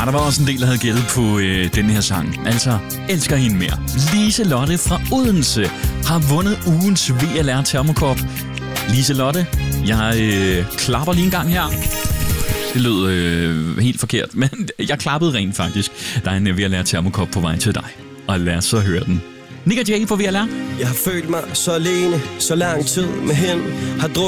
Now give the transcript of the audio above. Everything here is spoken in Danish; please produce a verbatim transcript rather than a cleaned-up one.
der var også en del, der havde gættet på øh, den her sang. Altså, elsker hende mere. Lise-Lotte fra Odense har vundet ugens V L R Termokop. Lise-Lotte, jeg øh, klapper lige en gang her. Det lød øh, helt forkert, men jeg klappede rent faktisk. Der er en V L R Termokop på vej til dig. Og lad os så høre den. Nick og Jay på V L R. Jeg har følt mig så alene, så lang tid med hende. Har